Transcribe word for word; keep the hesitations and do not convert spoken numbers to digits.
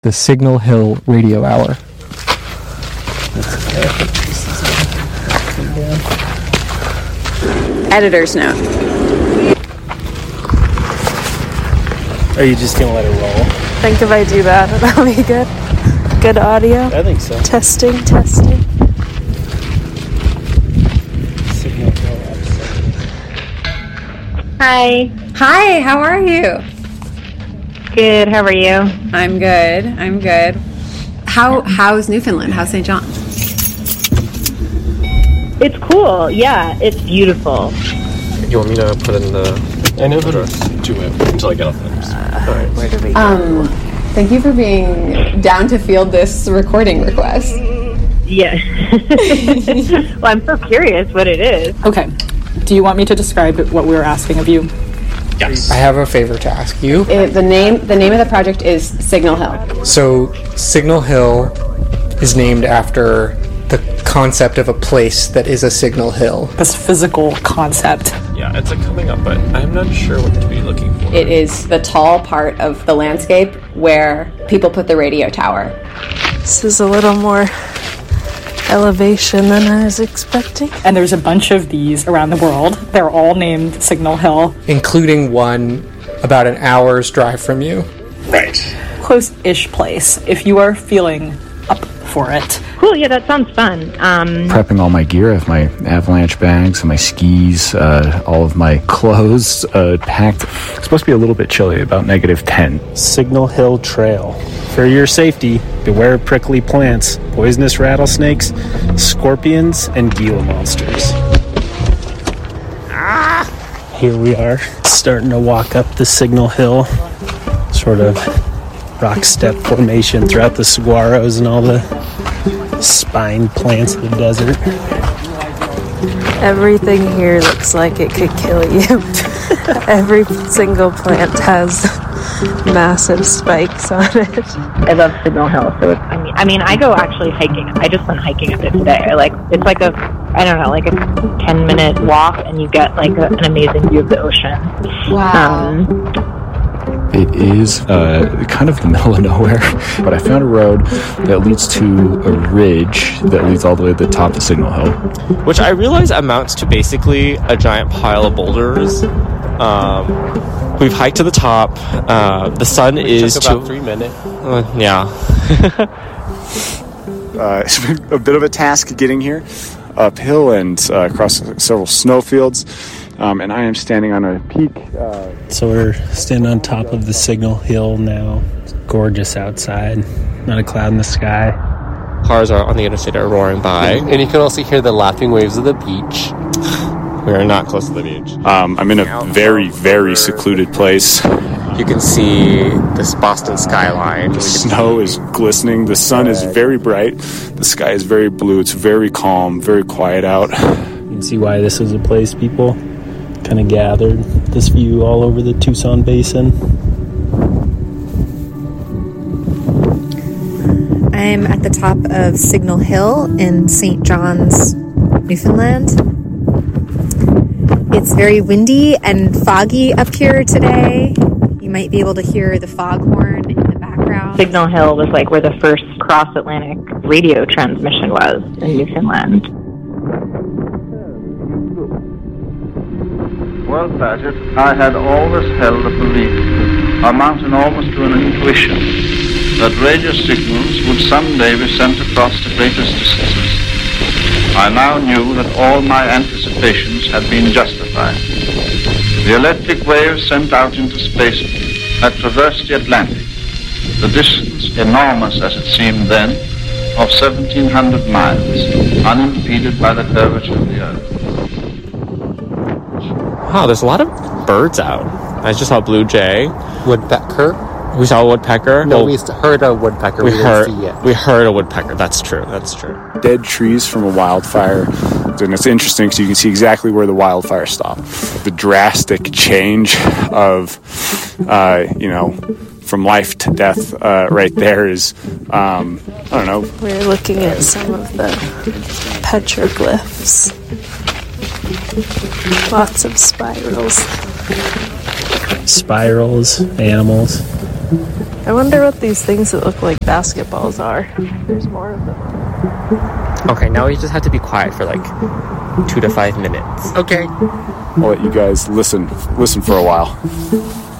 the Signal Hill Radio Hour. Editor's note. Are you just gonna let it roll? I think if I do that, that'll be good. Good audio. I think so. Testing, testing. Signal Hill episode. Hi. Hi, how are you? Good. How are you? I'm good. I'm good. How How's Newfoundland? How's Saint John? It's cool. Yeah, it's beautiful. You want me to put in the... I know who to do it until I get off the news. Uh, All right. Where do we go? Um, thank you for being down to field this recording request. Yeah. Well, I'm so curious what it is. Okay. Do you want me to describe what we were asking of you? Yes. I have a favor to ask you. It, the name the name of the project is Signal Hill. So, Signal Hill is named after the concept of a place that is a signal hill. This physical concept. Yeah, it's like coming up, but I'm not sure what to be looking for. It is the tall part of the landscape where people put the radio tower. This is a little more elevation than I was expecting. And there's a bunch of these around the world. They're all named Signal Hill. Including one about an hour's drive from you. Right. Close-ish place, if you are feeling up for it. Cool. Yeah, that sounds fun. Um, Prepping all my gear. I have my avalanche bags and my skis, uh, all of my clothes uh, packed. It's supposed to be a little bit chilly, about negative ten. Signal Hill Trail. For your safety, beware prickly plants, poisonous rattlesnakes, scorpions, and Gila monsters. Ah! Here we are, starting to walk up the Signal Hill, sort of rock step formation throughout the saguaros and all the spine plants of the desert. Everything here looks like it could kill you. Every single plant has massive spikes on it. I love Signal Hill. So it's, I mean, I mean, I go actually hiking. I just went hiking up it today. I like it's like a, I don't know, like a ten minute walk, and you get like a, an amazing view of the ocean. Wow. Um, It is uh, kind of the middle of nowhere, but I found a road that leads to a ridge that leads all the way to the top of Signal Hill. Which I realize amounts to basically a giant pile of boulders. Um, we've hiked to the top. Uh, the sun It is took about to... three minutes. Uh, yeah. Uh, it's been a bit of a task getting here, uphill and uh, across several snowfields, um, and I am standing on a peak. Uh, So we're standing on top of the Signal Hill now. It's gorgeous outside. Not a cloud in the sky. Cars are on the interstate are roaring by. And you can also hear the lapping waves of the beach. We are not close to the beach. um, I'm in a very, very secluded place. You can see this Boston skyline. The snow is glistening. The sun is very bright. The sky is very blue. It's very calm, very quiet out. You can see why this is a place people kind of gathered. This view all over the Tucson Basin. I'm at the top of Signal Hill in Saint John's, Newfoundland. It's very windy and foggy up here today. You might be able to hear the foghorn in the background. Signal Hill was like where the first cross-Atlantic radio transmission was in Newfoundland. Well, Paget, I had always held a belief, amounting almost to an intuition, that radio signals would someday be sent across the greatest distances. I now knew that all my anticipations had been justified. The electric waves sent out into space had traversed the Atlantic, the distance, enormous as it seemed then, of seventeen hundred miles, unimpeded by the curvature of the Earth. Wow, there's a lot of birds out. I just saw a blue jay. Woodpecker? We saw a woodpecker. No, well, we heard a woodpecker. We, We, heard, didn't see it. we heard a woodpecker. That's true. That's true. Dead trees from a wildfire. And it's interesting because you can see exactly where the wildfire stopped. The drastic change of, uh, you know, from life to death uh, right there is, um, I don't know. We're looking at some of the petroglyphs. Lots of spirals. Spirals, animals. I wonder what these things that look like basketballs are. There's more of them. Okay, now we just have to be quiet for like two to five minutes. Okay. I'll let you guys listen listen for a while.